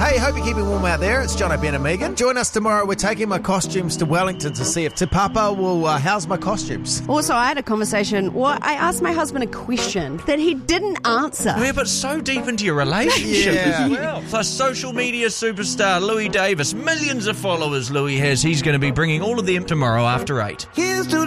Hey, hope you're keeping warm out there. It's John O'Brien and Megan. Join us tomorrow. We're taking my costumes to Wellington to see if Te Papa will house my costumes. Also, I had a conversation. Well, I asked my husband a question that he didn't answer. Yeah, but so deep into your relationship as well. Plus, social media superstar Louis Davis. Millions of followers Louis has. He's going to be bringing all of them tomorrow after 8. Here's to